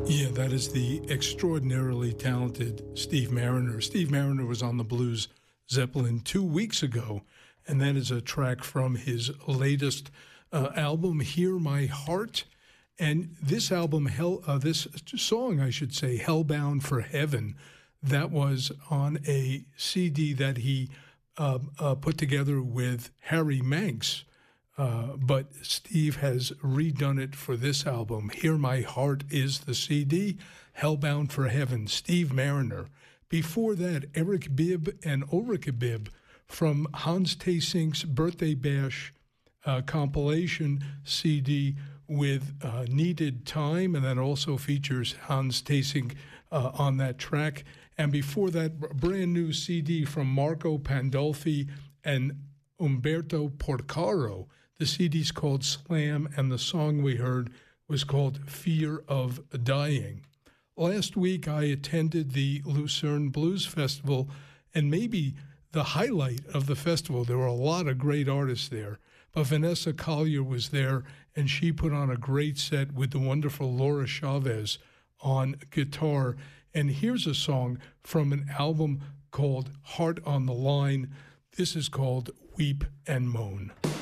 Yeah, that is the extraordinarily talented Steve Mariner. Steve Mariner was on the Blues Zeppelin 2 weeks ago, and that is a track from his latest album, Hear My Heart. And this album, this song, I should say, Hellbound for Heaven, that was on a CD that he put together with Harry Manx. But Steve has redone it for this album. Hear My Heart is the CD, Hellbound for Heaven, Steve Mariner. Before that, Eric Bibb and Ulrike Bibb from Hans Theesink's Birthday Bash compilation CD with Needed Time, and that also features Hans Theesink on that track. And before that, a brand new CD from Marco Pandolfi and Umberto Porcaro. The CD's called Slam, and the song we heard was called Fear of Dying. Last week, I attended the Lucerne Blues Festival, and maybe the highlight of the festival, there were a lot of great artists there, but Vanessa Collier was there, and she put on a great set with the wonderful Laura Chavez on guitar. And here's a song from an album called Heart on the Line. This is called Weep and Moan.